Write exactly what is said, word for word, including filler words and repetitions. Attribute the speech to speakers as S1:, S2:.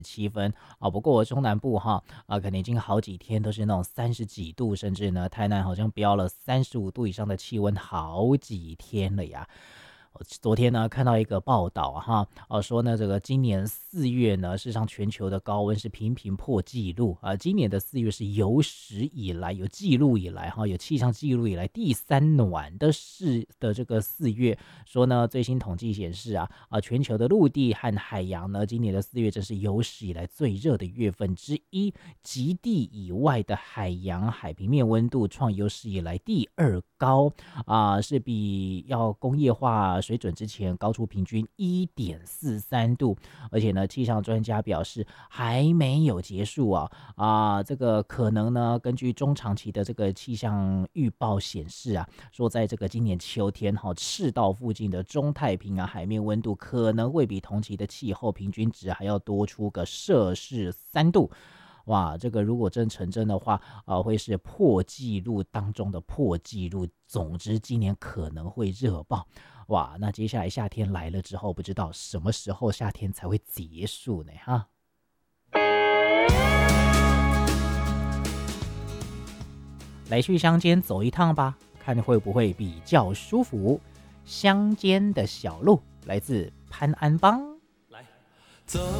S1: 七分啊，不过中南部哈啊，可能已经好几天都是那种三十几度，甚至呢，台南好像飙了三十五度以上的气温好几天了呀。我昨天呢看到一个报道啊哈，哦、说呢这个今年四月呢，事实上全球的高温是频频破纪录啊，今年的四月是有史以来有记录以来哈，有气象记录以来第三暖的是的这个四月，说呢最新统计显示啊啊全球的陆地和海洋呢，今年的四月真是有史以来最热的月份之一，极地以外的海洋海平面温度创有史以来第二高啊，是比要工业化水准之前高出平均一点四三度，而且呢，气象专家表示还没有结束啊啊，这个可能呢，根据中长期的这个气象预报显示啊，说在这个今年秋天哈、赤道附近的中太平洋海面温度可能会比同期的气候平均值还要多出个摄氏三度。哇，这个如果真成真的话，呃，会是破纪录当中的破纪录。总之，今年可能会热爆。哇，那接下来夏天来了之后，不知道什么时候夏天才会结束呢？哈，来去乡间走一趟吧，看会不会比较舒服。乡间的小路，来自潘安邦。
S2: 走